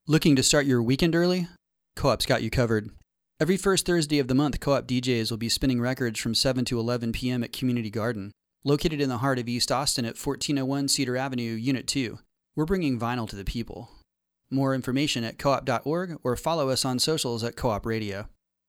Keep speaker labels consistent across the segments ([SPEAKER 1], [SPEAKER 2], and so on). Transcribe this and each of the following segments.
[SPEAKER 1] Looking to start your weekend early? Co-op's got you covered. Every first Thursday of the month, Co-op DJs will be spinning records from 7 to 11 p.m. at Community Garden, located in the heart of East Austin at 1401 Cedar Avenue, Unit 2. We're bringing vinyl to the people. More information at coop.org or follow us on socials at Co-op Radio.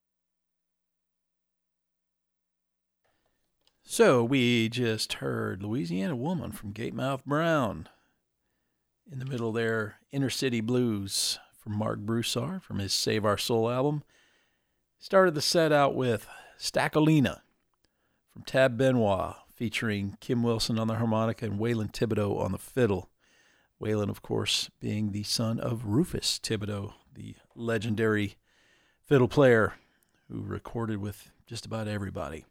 [SPEAKER 2] So we just heard Louisiana Woman from Gatemouth Brown. In the middle there, Inner City Blues from Mark Broussard from his Save Our Soul album. Started the set out with Staccolina from Tab Benoit, featuring Kim Wilson on the harmonica and Waylon Thibodeau on the fiddle. Waylon, of course, being the son of Rufus Thibodeau, the legendary fiddle player who recorded with just about everybody.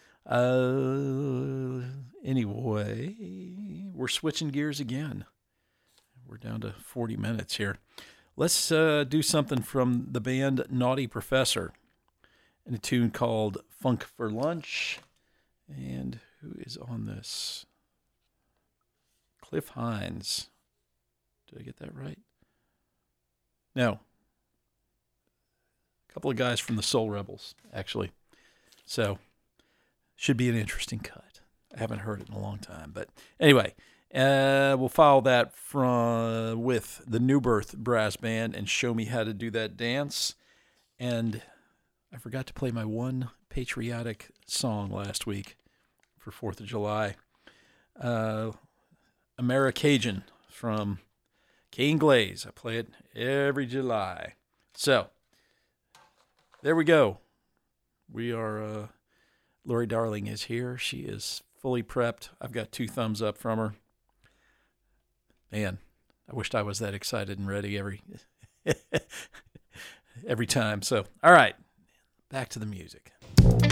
[SPEAKER 2] Anyway, we're switching gears again. We're down to 40 minutes here. Let's do something from the band Naughty Professor in a tune called Funk for Lunch. And who is on this? Cliff Hines. Did I get that right? No. A couple of guys from the Soul Rebels, actually. So, should be an interesting cut. I haven't heard it in a long time. But anyway, we'll follow that with the New Birth Brass Band and Show Me How to Do That Dance. And I forgot to play my one patriotic song last week for 4th of July. Americajun from Kane Glaze. I play it every July. So, there we go. We are, Lori Darling is here. She is fully prepped. I've got 2 thumbs up from her. Man, I wished I was that excited and ready every time. So, all right, back to the music.